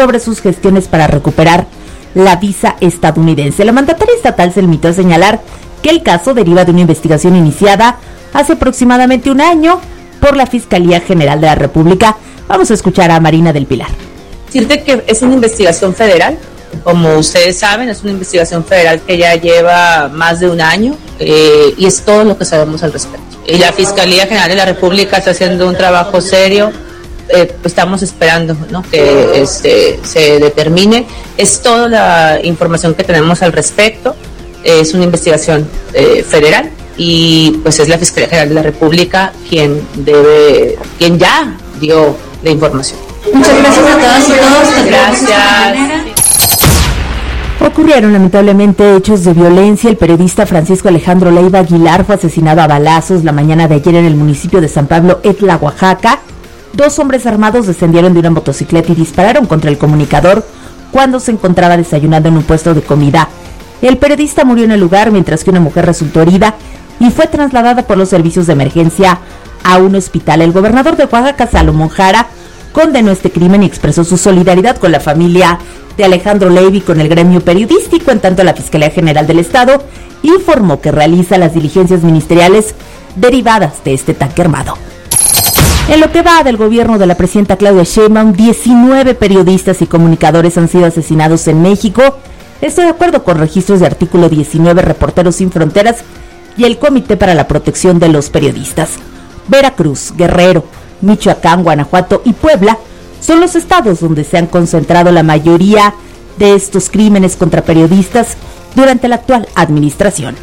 sobre sus gestiones para recuperar la visa estadounidense. La mandataria estatal se limitó a señalar que el caso deriva de una investigación iniciada hace aproximadamente un año por la Fiscalía General de la República. Vamos a escuchar a Marina del Pilar. Decirte que es una investigación federal, como ustedes saben, es una investigación federal que ya lleva más de un año y es todo lo que sabemos al respecto. Y la Fiscalía General de la República está haciendo un trabajo serio. Estamos esperando, ¿no?, que se determine. Es toda la información que tenemos al respecto. Es una investigación federal y pues es la Fiscalía General de la República quien ya dio la información. Muchas gracias a todas y todos. Gracias. Ocurrieron lamentablemente hechos de violencia. El periodista Francisco Alejandro Leiva Aguilar fue asesinado a balazos la mañana de ayer en el municipio de San Pablo Etla, Oaxaca. 2 hombres armados descendieron de una motocicleta y dispararon contra el comunicador cuando se encontraba desayunando en un puesto de comida. El periodista murió en el lugar, mientras que una mujer resultó herida y fue trasladada por los servicios de emergencia a un hospital. El gobernador de Oaxaca, Salomón Jara, condenó este crimen y expresó su solidaridad con la familia de Alejandro Leiva y con el gremio periodístico. En tanto, la Fiscalía General del Estado informó que realiza las diligencias ministeriales derivadas de este ataque armado. En lo que va del gobierno de la presidenta Claudia Sheinbaum, 19 periodistas y comunicadores han sido asesinados en México. Esto de acuerdo con registros de artículo 19, Reporteros Sin Fronteras y el Comité para la Protección de los Periodistas. Veracruz, Guerrero, Michoacán, Guanajuato y Puebla son los estados donde se han concentrado la mayoría de estos crímenes contra periodistas durante la actual administración.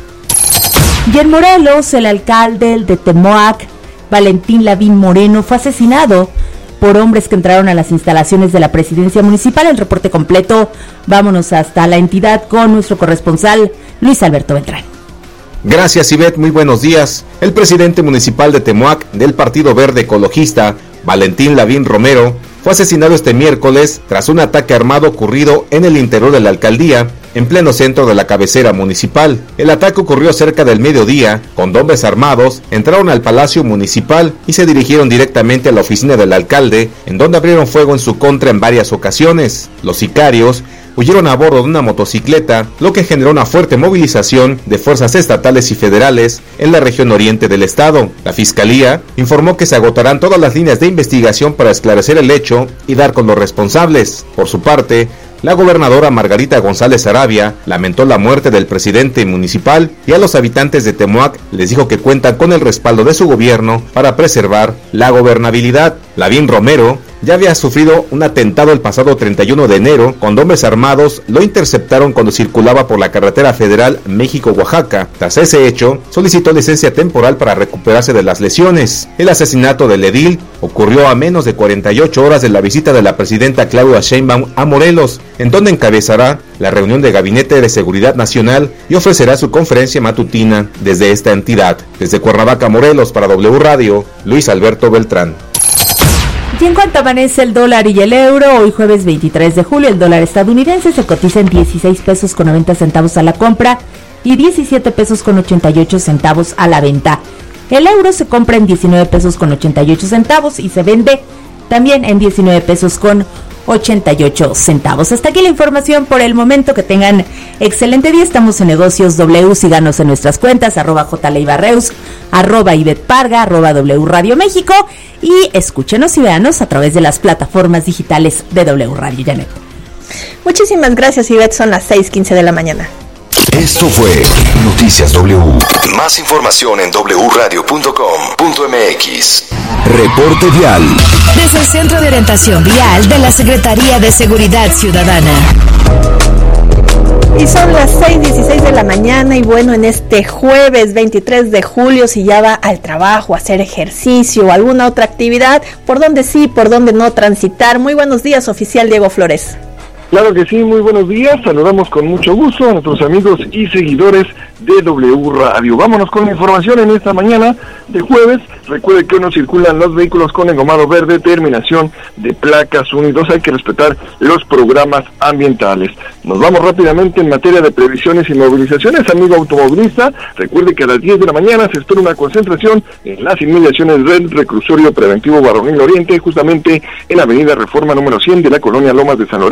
Y en Morelos, el alcalde de Temoac, Valentín Lavín Moreno, fue asesinado por hombres que entraron a las instalaciones de la presidencia municipal. El reporte completo, vámonos hasta la entidad con nuestro corresponsal Luis Alberto Beltrán. Gracias, Ivette, muy buenos días. El presidente municipal de Temoac del Partido Verde Ecologista, Valentín Lavín Romero, fue asesinado este miércoles tras un ataque armado ocurrido en el interior de la alcaldía, en pleno centro de la cabecera municipal. El ataque ocurrió cerca del mediodía, cuando hombres armados entraron al Palacio Municipal y se dirigieron directamente a la oficina del alcalde, en donde abrieron fuego en su contra en varias ocasiones. Los sicarios huyeron a bordo de una motocicleta, lo que generó una fuerte movilización de fuerzas estatales y federales en la región oriente del estado. La Fiscalía informó que se agotarán todas las líneas de investigación para esclarecer el hecho y dar con los responsables. Por su parte, la gobernadora Margarita González Arabia lamentó la muerte del presidente municipal y a los habitantes de Temoac les dijo que cuentan con el respaldo de su gobierno para preservar la gobernabilidad. Lavín Romero ya había sufrido un atentado el pasado 31 de enero, cuando hombres armados lo interceptaron cuando circulaba por la carretera federal México-Oaxaca. Tras ese hecho, solicitó licencia temporal para recuperarse de las lesiones. El asesinato del edil ocurrió a menos de 48 horas de la visita de la presidenta Claudia Sheinbaum a Morelos, en donde encabezará la reunión de Gabinete de Seguridad Nacional y ofrecerá su conferencia matutina desde esta entidad. Desde Cuernavaca, Morelos, para W Radio, Luis Alberto Beltrán. Y en cuanto amanece el dólar y el euro, hoy jueves 23 de julio, el dólar estadounidense se cotiza en 16 pesos con 90 centavos a la compra y 17 pesos con 88 centavos a la venta. El euro se compra en 19 pesos con 88 centavos y se vende también en 19 pesos con 88 centavos. Hasta aquí la información por el momento. Que tengan excelente día. Estamos en Negocios W. Síganos en nuestras cuentas, @jleibarreus, @Ivette @W Radio México, y escúchenos y véanos a través de las plataformas digitales de W Radio. Janet. Muchísimas gracias, Ivette. Son las 6:15 de la mañana. Esto fue Noticias W. Más información en wradio.com.mx. Reporte vial. Desde el Centro de Orientación Vial de la Secretaría de Seguridad Ciudadana. Y son las 6:16 de la mañana y bueno, en este jueves 23 de julio, si ya va al trabajo, a hacer ejercicio o alguna otra actividad, por dónde sí, por dónde no transitar. Muy buenos días, oficial Diego Flores. Claro que sí, muy buenos días. Saludamos con mucho gusto a nuestros amigos y seguidores de W Radio. Vámonos con la información en esta mañana de jueves. Recuerde que hoy no circulan los vehículos con engomado verde, terminación de placas 1 y 2. Hay que respetar los programas ambientales. Nos vamos rápidamente en materia de previsiones y movilizaciones. Amigo automovilista, recuerde que a las 10 de la mañana se espera una concentración en las inmediaciones del reclusorio preventivo Varonil Oriente, justamente en la avenida Reforma número 100 de la colonia Lomas de San Lorenzo.